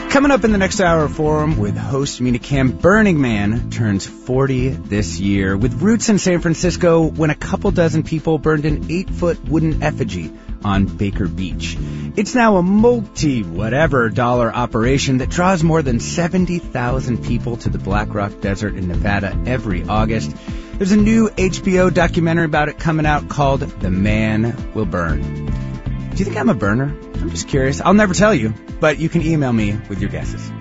Coming up in the next hour of Forum with host Mina Kim, Burning Man turns 40 this year, with roots in San Francisco when a couple dozen people burned an 8-foot wooden effigy on Baker Beach. It's now a multi-whatever-dollar operation that draws more than 70,000 people to the Black Rock Desert in Nevada every August. There's a new HBO documentary about it coming out called The Man Will Burn. Do you think I'm a burner? I'm just curious. I'll never tell you, but you can email me with your guesses.